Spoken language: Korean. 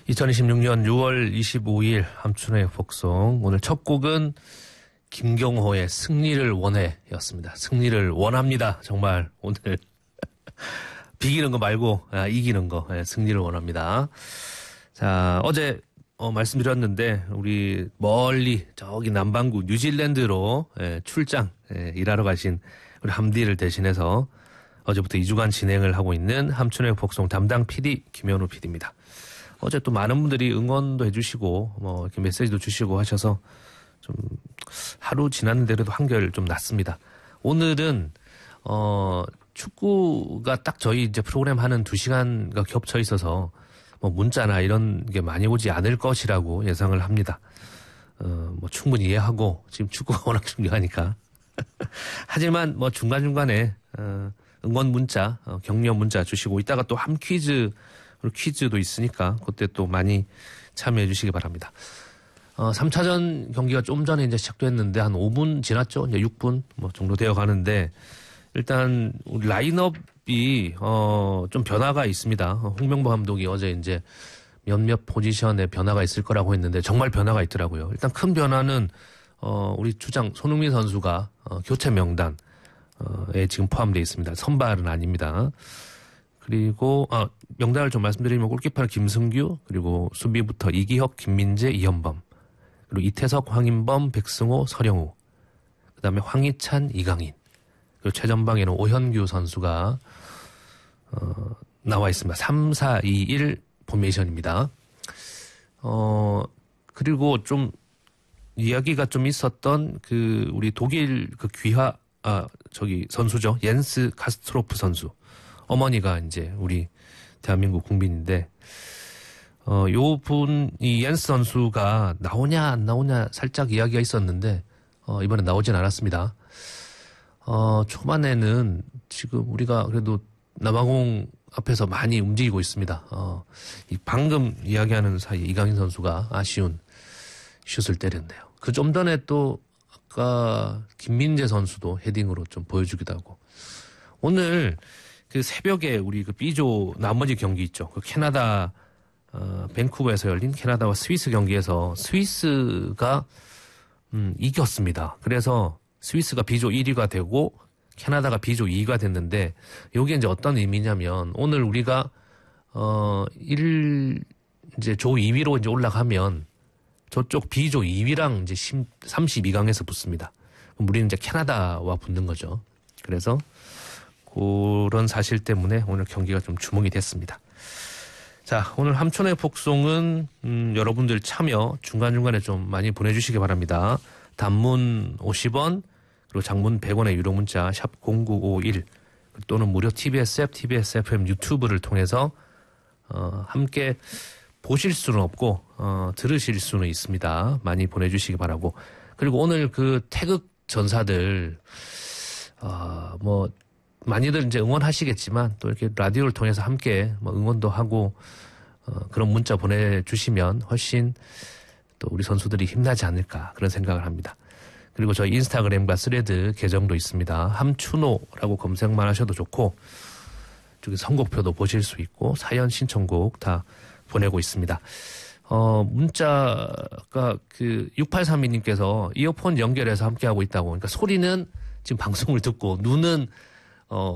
2026년 6월 25일 함춘의 복송. 오늘 첫 곡은 김경호의 승리를 원해였습니다. 승리를 원합니다. 정말 오늘 비기는 거 말고 이기는 거, 승리를 원합니다. 자, 어제 말씀드렸는데 우리 멀리 저기 남반구 뉴질랜드로 출장 일하러 가신 우리 함디를 대신해서 어제부터 2주간 진행을 하고 있는 함춘의 복송 담당 PD 김현우 PD입니다. 어제 또 많은 분들이 응원도 해주시고 뭐 이렇게 메시지도 주시고 하셔서 좀 하루 지났는데도 한결 좀 났습니다. 오늘은 축구가 딱 저희 이제 프로그램 하는 2시간과 겹쳐 있어서 뭐 문자나 이런 게 많이 오지 않을 것이라고 예상을 합니다. 뭐 충분히 이해하고 지금 축구가 워낙 중요하니까. 하지만 뭐 중간중간에 응원 문자, 격려 문자 주시고 이따가 또 함 퀴즈도 있으니까 그때 또 많이 참여해 주시기 바랍니다. 3차전 경기가 좀 전에 이제 시작됐는데 한 5분 지났죠. 이제 6분 뭐 정도 되어 가는데 일단 우리 라인업이 좀 변화가 있습니다. 홍명보 감독이 어제 이제 몇몇 포지션에 변화가 있을 거라고 했는데 정말 변화가 있더라고요. 일단 큰 변화는 우리 주장 손흥민 선수가 교체 명단에 지금 포함되어 있습니다. 선발은 아닙니다. 그리고 명단을 좀 말씀드리면 골키퍼는 김승규, 그리고 수비부터 이기혁, 김민재, 이현범, 그리고 이태석, 황인범, 백승호, 서령우, 그다음에 황희찬, 이강인, 그리고 최전방에는 오현규 선수가 나와 있습니다. 3-4-2-1 포메이션입니다. 그리고 좀 이야기가 좀 있었던 그 우리 독일 그 선수죠. 옌스 카스트로프 선수. 어머니가 이제 우리 대한민국 국민인데, 이 옌스 선수가 나오냐 안 나오냐 살짝 이야기가 있었는데, 이번에 나오진 않았습니다. 초반에는 지금 우리가 그래도 남아공 앞에서 많이 움직이고 있습니다. 방금 이야기하는 사이에 이강인 선수가 아쉬운 슛을 때렸네요. 그 좀 전에 또 아까 김민재 선수도 헤딩으로 좀 보여주기도 하고, 오늘 그 새벽에 우리 그 B조 나머지 경기 있죠. 그 캐나다 밴쿠버에서 열린 캐나다와 스위스 경기에서 스위스가 이겼습니다. 그래서 스위스가 B조 1위가 되고 캐나다가 B조 2위가 됐는데, 이게 이제 어떤 의미냐면 오늘 우리가 이제 조 2위로 이제 올라가면 저쪽 B조 2위랑 이제 32강에서 붙습니다. 그럼 우리는 이제 캐나다와 붙는 거죠. 그래서 그런 사실 때문에 오늘 경기가 좀 주목이 됐습니다. 자, 오늘 함촌의 복송은 여러분들 참여 중간중간에 좀 많이 보내주시기 바랍니다. 단문 50원, 그리고 장문 100원의 유료 문자 샵 0951 또는 무료 TBS 앱, TBS FM 유튜브를 통해서 함께 보실 수는 없고 들으실 수는 있습니다. 많이 보내주시기 바라고. 그리고 오늘 그 태극 전사들 뭐 많이들 이제 응원하시겠지만 또 이렇게 라디오를 통해서 함께 뭐 응원도 하고 그런 문자 보내주시면 훨씬 또 우리 선수들이 힘나지 않을까 그런 생각을 합니다. 그리고 저희 인스타그램과 스레드 계정도 있습니다. 함춘호라고 검색만 하셔도 좋고 저기 선곡표도 보실 수 있고 사연 신청곡 다 보내고 있습니다. 문자가 그 6832님께서 이어폰 연결해서 함께하고 있다고. 그러니까 소리는 지금 방송을 듣고 눈은